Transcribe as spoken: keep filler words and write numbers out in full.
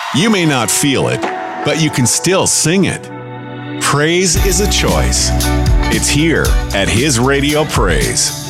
You may not feel it, but you can still sing it. Praise is a choice. It's here at His Radio Praise.